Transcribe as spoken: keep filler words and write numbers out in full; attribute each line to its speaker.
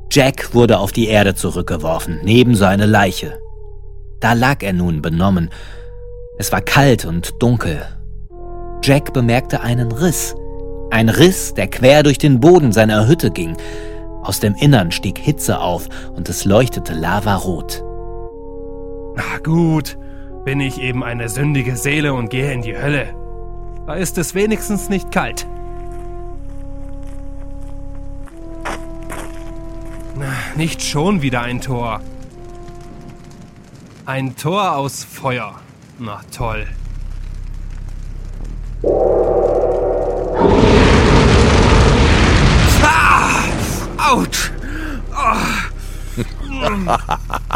Speaker 1: Jack wurde auf die Erde zurückgeworfen, neben seine Leiche. Da lag er nun benommen. Es war kalt und dunkel. Jack bemerkte einen Riss. Ein Riss, der quer durch den Boden seiner Hütte ging. Aus dem Innern stieg Hitze auf und es leuchtete lavarot.
Speaker 2: Na gut, bin ich eben eine sündige Seele und gehe in die Hölle. Da ist es wenigstens nicht kalt. Na, nicht schon wieder ein Tor. Ein Tor aus Feuer. Na toll. Ah! Autsch! Oh.